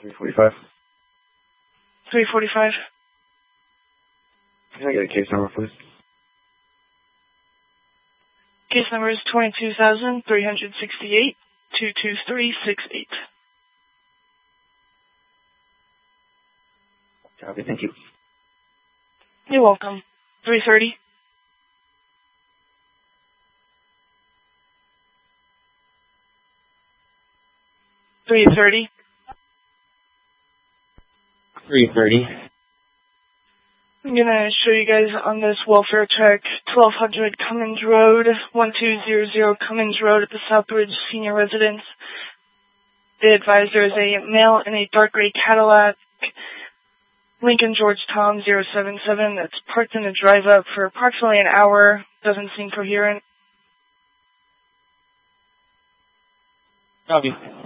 345. 345. Can I get a case number, please? Case number is 22,368, 22368. Copy, thank you. You're welcome. 330. 330. 330. I'm going to show you guys on this welfare check, 1200 Cummins Road, 1200 Cummins Road at the Southbridge Senior Residence. The advisor is a male in a dark gray Cadillac, Lincoln George Tom 077, that's parked in the drive-up for approximately an hour. Doesn't seem coherent. Copy.